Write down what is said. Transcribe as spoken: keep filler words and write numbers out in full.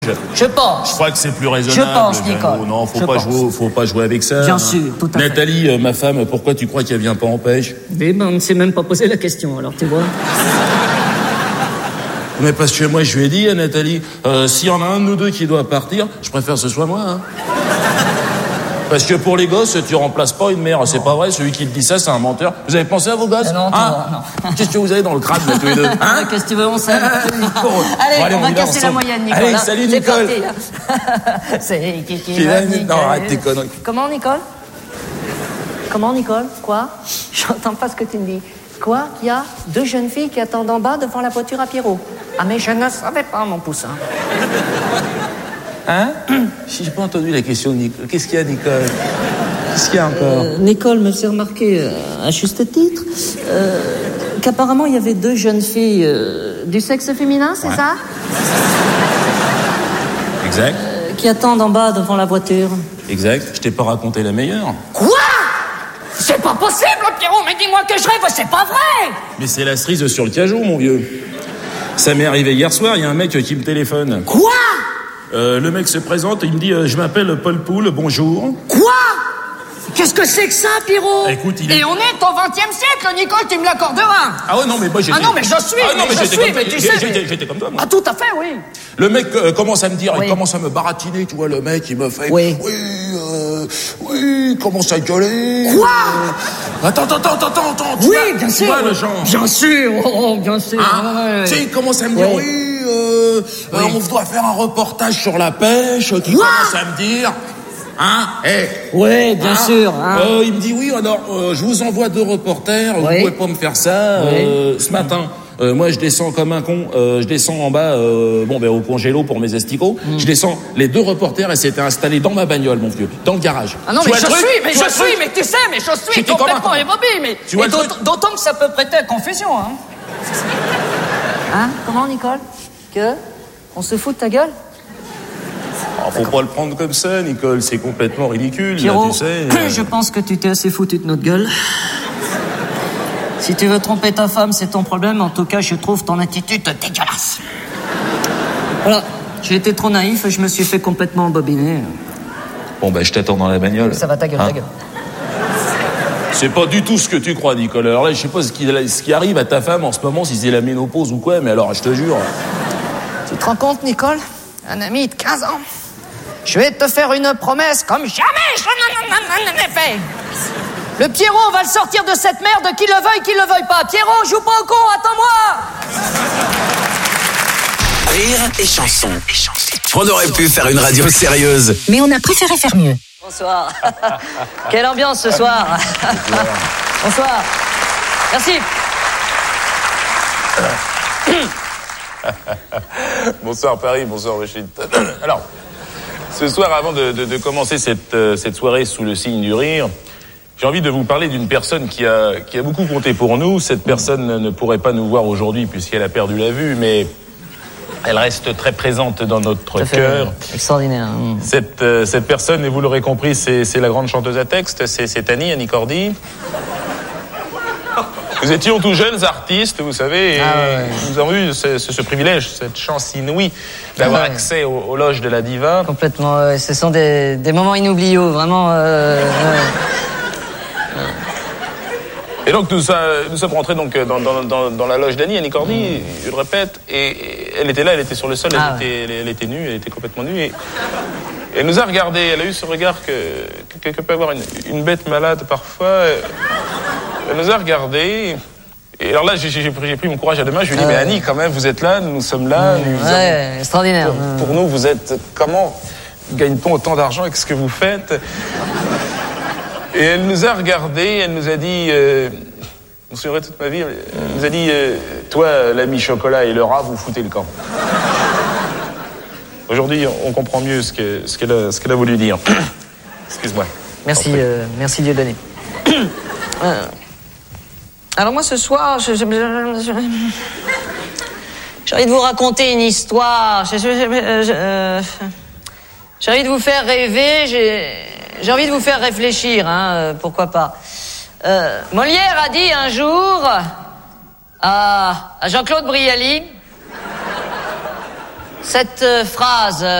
Je pense. Je crois que c'est plus raisonnable. Je pense, Nicole. Non, faut Je pas pense. jouer, faut pas jouer avec ça. Bien sûr, tout à fait. Nathalie, euh, ma femme, pourquoi tu crois qu'elle vient pas en pêche? Eh ben, on ne s'est même pas posé la question, alors tu vois. Mais parce que moi, je lui ai dit à Nathalie, euh, s'il y en a un de nous deux qui doit partir, je préfère que ce soit moi. Hein. Parce que pour les gosses, tu remplaces pas une mère, c'est pas vrai. Celui qui te dit ça, c'est un menteur. Vous avez pensé à vos gosses? Non, hein non. Qu'est-ce que vous avez dans le crâne, là, tous les deux? Hein? Qu'est-ce que tu veux, on s'aime. Allez, Allez, allez, on, on va y va casser la ensemble. moyenne, Nicole. Allez, hein. salut, C'est Nicole. parti, là. C'est qui qui Qui va va- Nicole. non, arrête tes conneries. Comment, Nicole? Comment, Nicole? Quoi? J'entends pas ce que tu me dis. Quoi? Qu'il y a deux jeunes filles qui attendent en bas devant la voiture à Pierrot. Ah, mais je ne savais pas, mon poussin. Hein? J'ai pas entendu la question de Nicole. Qu'est-ce qu'il y a, Nicole? Qu'est-ce qu'il y a encore? Euh, Nicole me fait remarquer, euh, à juste titre, euh, qu'apparemment il y avait deux jeunes filles euh, du sexe féminin, c'est Ouais. ça? Exact. Euh, qui attendent en bas devant la voiture. Exact. Je t'ai pas raconté la meilleure. Quoi? C'est pas possible, Pierrot, mais dis-moi que je rêve, c'est pas vrai! Mais c'est la cerise sur le cajou, mon vieux. Ça m'est arrivé hier soir, il y a un mec qui me téléphone. Quoi? Euh, le mec se présente, il me dit euh, je m'appelle Paul Poul, bonjour. Quoi? Qu'est-ce que c'est que ça, Pierrot? Écoute, il est- Et on est au vingtième siècle, Nicole, tu me l'accorderas. Ah ouais, non, mais moi j'étais... Ah non, mais je suis, Ah non, mais je j'étais suis, comme... mais tu j'ai- sais, J'étais mais- j'étais comme toi, moi. Ah, tout à fait, oui. Le mec euh, commence à me dire, Oui. il commence à me baratiner, tu vois, le mec, il me fait... Oui. Oui, euh, oui, il commence à gueuler. Quoi? Euh, Attends, attends, attends, attends, attends. Tu Oui, vois, bien tu sûr. vois le genre. Bien sûr, oh, oh, bien sûr. Hein? Ouais, ouais, ouais. Tu sais, il commence à me dire, Oui. oui, euh, Oui. euh, on doit faire un reportage sur la pêche. Tu Quoi? commences à me dire... Hein? Eh, Oui, bien hein? sûr. Hein. Euh, il me dit, oui, alors, euh, je vous envoie deux reporters, vous Oui. pouvez pas me faire ça. Oui. Euh, ce matin, euh, moi, je descends comme un con, euh, je descends en bas, euh, bon, ben, au congélo pour mes esticots. Mm. Je descends, les deux reporters, et s'étaient installés dans ma bagnole, mon vieux, dans le garage. Ah non, Tu mais vois je le truc? suis, mais Tu vois je le truc? suis, mais tu sais, mais je suis J'étais complètement comme un- ébobé, mais... Tu vois et le d'aut- truc? d'autant que ça peut prêter à confusion, hein. Hein? Comment, Nicole? Que? On se fout de ta gueule? Oh, faut pas le prendre comme ça, Nicole, c'est complètement ridicule, là, Pierrot, tu sais. euh. je pense que tu t'es assez foutu de notre gueule. Si tu veux tromper ta femme, c'est ton problème. En tout cas, je trouve ton attitude dégueulasse. Voilà, j'ai été trop naïf et je me suis fait complètement embobiner. Bon, ben, je t'attends dans la bagnole. Ça va, ta gueule, Hein? ta gueule. C'est pas du tout ce que tu crois, Nicole. Alors là, je sais pas ce qui, ce qui arrive à ta femme en ce moment, si c'est la ménopause ou quoi, mais alors, je te jure... Tu te rends compte, Nicole? Un ami de quinze ans. Je vais te faire une promesse comme jamais je n'en ai fait. Le Pierrot va le sortir de cette merde, qu'il le veuille, qu'il le veuille pas. Pierrot, joue pas au con, attends-moi. Rire et chanson. On aurait pu faire une radio sérieuse. Mais on a préféré faire mieux. Bonsoir. Quelle ambiance ce soir. Bonsoir. Merci. Bonsoir Paris, bonsoir Rachid. Alors, ce soir, avant de, de, de commencer cette, euh, cette soirée sous le signe du rire, j'ai envie de vous parler d'une personne qui a, qui a beaucoup compté pour nous. Cette personne ne pourrait pas nous voir aujourd'hui puisqu'elle a perdu la vue, mais elle reste très présente dans notre cœur. Extraordinaire. Cette, euh, cette personne, et vous l'aurez compris, c'est, c'est la grande chanteuse à texte, c'est, c'est Annie, Annie Cordy. Nous étions tous jeunes artistes, vous savez, et Ah ouais. nous avons eu ce, ce, ce privilège, cette chance inouïe d'avoir Ah ouais. accès aux, aux loges de la diva. Complètement. euh, ce sont des, des moments inoubliables, vraiment. Euh, ouais. Et donc nous, ça- nous sommes rentrés donc dans, dans, dans, dans la loge d'Annie, Annie Cordy, mmh. je le répète, et, et elle était là, elle était sur le sol, elle, Ah était, elle, elle était nue, elle était complètement nue, et, et elle nous a regardés, elle a eu ce regard que, que, que peut avoir une, une bête malade parfois. Elle nous a regardés, et alors là j'ai, j'ai, pris, j'ai pris mon courage à deux mains, je lui ai dit, Euh... mais Annie quand même, vous êtes là, nous sommes là, nous Ouais, avons- extraordinaire. pour, pour nous vous êtes, comment gagne-t-on autant d'argent avec ce que vous faites? Et elle nous a regardés, elle nous a dit, euh, je me souviendrai toute ma vie, elle nous a dit, euh, toi, l'ami Chocolat et le rat, vous foutez le camp. Aujourd'hui, on comprend mieux ce, que, ce, qu'elle, a, ce qu'elle a voulu dire. Excuse-moi. Merci, euh, merci Dieudonné. euh, alors moi, ce soir, je, je, je, je, j'ai envie de vous raconter une histoire. Je, je, je, je, euh, j'ai envie de vous faire rêver, j'ai... J'ai envie de vous faire réfléchir, hein, euh, pourquoi pas. Euh, Molière a dit un jour à, à Jean-Claude Brialy, Cette euh, phrase...